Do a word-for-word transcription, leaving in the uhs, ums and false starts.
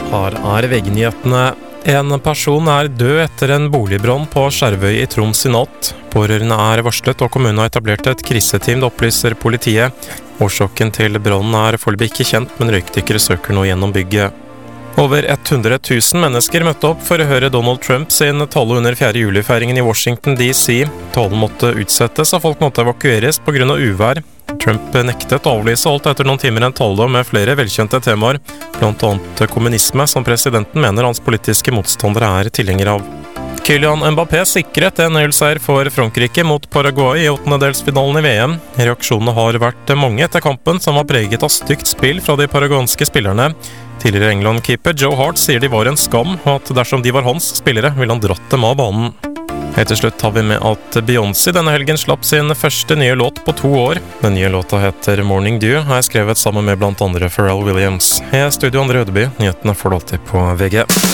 Her er V G-nyhetene. En person er død etter en boligbrann på Skjervøy i Troms i natt. Pårørende er varslet, og kommunen har etablert et kriseteam, det opplyser politiet. Årsaken til brannen er foreløpig ikke kjent, men røykdykkere søker nå gjennom bygget. Over hundre tusen mennesker møtte opp for å høre Donald Trump sin tale under fjerde juli-feiringen i Washington D C. Talen måtte utsettes, og folk måtte evakueres på grunn av uvær. Trump nektet å avlyse, holdt etter noen timer en tale med flere velkjente temaer, blant annet kommunisme, som presidenten mener hans politiske motstandere er tilhenger av. Kylian Mbappé sikret en nøyelseier for Frankrike mot Paraguay i åttendedelsfinalen i V M. Reaksjonene har vært mange etter kampen, som var preget av stygt spill fra de paraguanske spillerne. Tidligere England-keeper Joe Hart sier de var en skam, og at dersom de var hans spillere, ville han dratt dem av banen. Helt til slutt har vi med at Beyoncé denne helgen slapp sin første nye låt på to år. Den nye låta heter Morning Dew, har jeg skrevet sammen med blant andre Pharrell Williams. Jeg er studio Andre Ødeby, nyhetene får du alltid på V G.